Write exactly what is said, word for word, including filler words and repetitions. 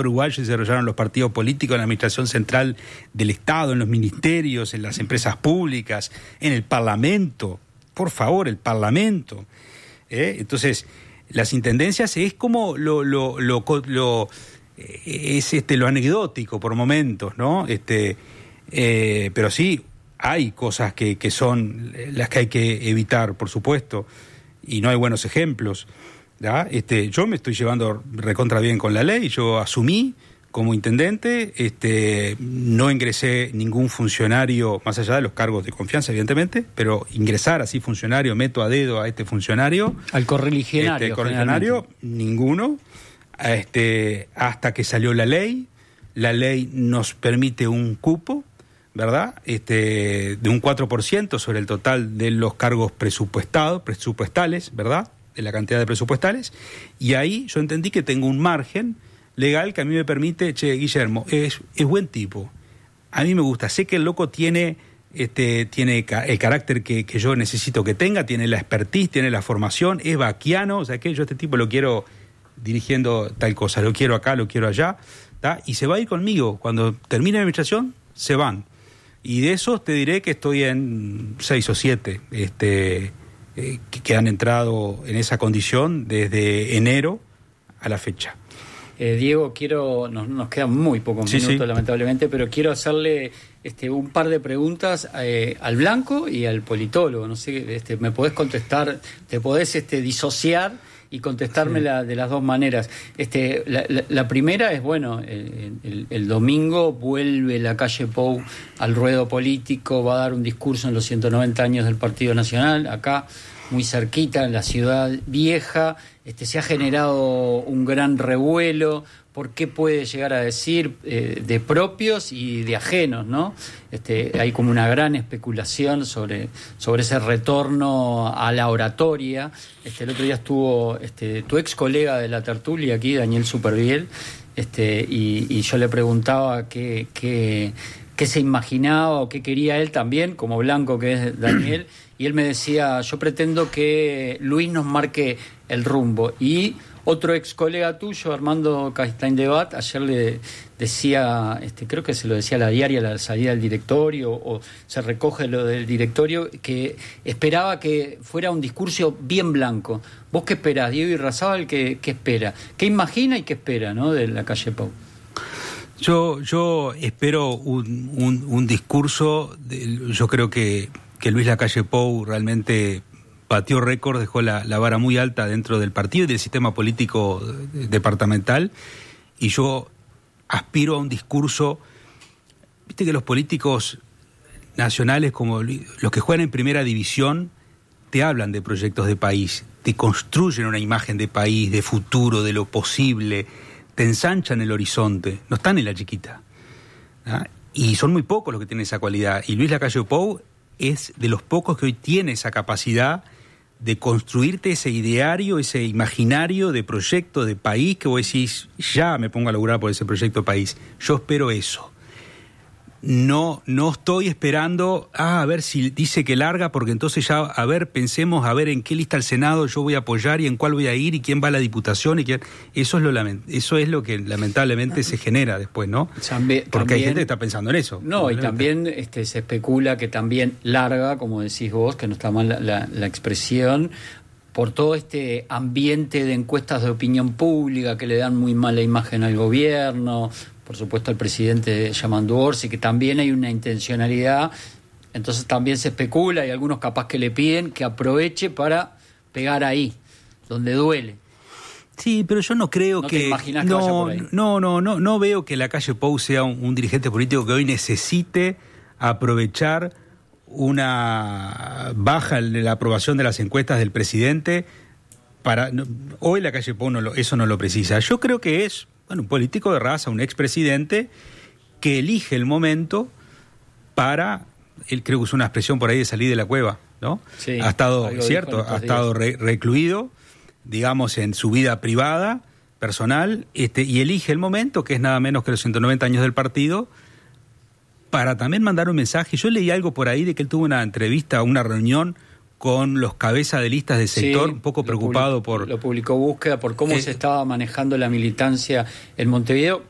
uruguayo se desarrollaron los partidos políticos en la administración central del Estado, en los ministerios, en las empresas públicas, en el Parlamento. Por favor, el Parlamento. ¿Eh? Entonces, las intendencias es como lo, lo, lo, lo es este lo anecdótico por momentos, ¿no? Este, eh, pero sí, hay cosas que, que son las que hay que evitar, por supuesto, y no hay buenos ejemplos. ¿Ya? Este, yo me estoy llevando recontra bien con la ley, yo asumí como intendente, este, no ingresé ningún funcionario, más allá de los cargos de confianza, evidentemente, pero ingresar así funcionario, meto a dedo a este funcionario. Al correligionario. Este, correligionario, ninguno, este, hasta que salió la ley. La ley nos permite un cupo, ¿verdad? Este, de un cuatro por ciento sobre el total de los cargos presupuestados, presupuestales, ¿verdad? De la cantidad de presupuestales, y ahí yo entendí que tengo un margen legal que a mí me permite, che, Guillermo, es, es buen tipo, a mí me gusta, sé que el loco tiene, este, tiene el carácter que, que yo necesito que tenga, tiene la expertise, tiene la formación, es vaquiano, o sea que yo este tipo lo quiero dirigiendo tal cosa, lo quiero acá, lo quiero allá, ¿tá? Y se va a ir conmigo, cuando termine la administración, se van, y de esos te diré que estoy en seis o siete, este... Eh, que, que han entrado en esa condición desde enero a la fecha. Eh, Diego, quiero, nos, nos quedan muy pocos sí, minutos, sí. lamentablemente, pero quiero hacerle este, un par de preguntas eh, al Blanco y al politólogo. No sé, este, me podés contestar, te podés este, disociar y contestarme sí. la, de las dos maneras. Este, la, la, la primera es, bueno, el, el, el domingo vuelve la calle Pou al ruedo político, va a dar un discurso en los ciento noventa años del Partido Nacional, acá muy cerquita, en la ciudad vieja. Este, se ha generado un gran revuelo. ¿Por qué puede llegar a decir eh, de propios y de ajenos, ¿no? Este, hay como una gran especulación sobre, sobre ese retorno a la oratoria. Este, el otro día estuvo este, tu ex colega de la tertulia aquí, Daniel Superviel, este, y, y yo le preguntaba qué, qué, qué se imaginaba o qué quería él también, como Blanco que es Daniel, y él me decía, yo pretendo que Luis nos marque el rumbo. Y otro ex colega tuyo, Armando Castañdebat, ayer le decía, este, creo que se lo decía a la diaria a la salida del directorio, o se recoge lo del directorio, que esperaba que fuera un discurso bien blanco. ¿Vos qué esperás, Diego Irrazábal? ¿Qué, qué espera? ¿Qué imagina y qué espera, ¿no?, de la calle Pou? Yo, yo espero un, un, un discurso, de, yo creo que, que Luis Lacalle Pou realmente batió récord, dejó la, la vara muy alta dentro del partido y del sistema político departamental, y yo aspiro a un discurso. Viste que los políticos nacionales, como los que juegan en primera división, te hablan de proyectos de país, te construyen una imagen de país, de futuro, de lo posible, te ensanchan el horizonte, no están en la chiquita, ¿ah? Y son muy pocos los que tienen esa cualidad, y Luis Lacalle Pou es de los pocos que hoy tiene esa capacidad de construirte ese ideario, ese imaginario de proyecto de país que vos decís, ya me pongo a laburar por ese proyecto de país. Yo espero eso. No, no estoy esperando, ah, a ver si dice que larga, porque entonces ya, a ver, pensemos, a ver en qué lista al Senado yo voy a apoyar y en cuál voy a ir y quién va a la Diputación y quién. Eso es lo lament... eso es lo que lamentablemente se genera después, ¿no? También, porque también, hay gente que está pensando en eso. No, y también este, se especula que también larga, como decís vos, que no está mal la, la, la expresión, por todo este ambiente de encuestas de opinión pública que le dan muy mala imagen al gobierno, por supuesto al presidente Yamandu Orsi, que también hay una intencionalidad, entonces también se especula y algunos capaz que le piden que aproveche para pegar ahí, donde duele. Sí, pero yo no creo ¿No que... te imaginás que no, vaya por ahí? No, no, no, no veo que Lacalle Pou sea un, un dirigente político que hoy necesite aprovechar una baja en la aprobación de las encuestas del presidente para... No, hoy Lacalle Pou no lo, eso no lo precisa. Yo creo que es... Bueno, un político de raza, un expresidente que elige el momento para, él creo que usó una expresión por ahí de salir de la cueva, ¿no? Sí, ha estado, cierto, ha estado re, recluido, digamos, en su vida privada, personal, este, y elige el momento, que es nada menos que los ciento noventa años del partido, para también mandar un mensaje. Yo leí algo por ahí de que él tuvo una entrevista, una reunión con los cabezas de listas del sector, sí, un poco preocupado publicó, por... Lo publicó Búsqueda por cómo eh, se estaba manejando la militancia en Montevideo,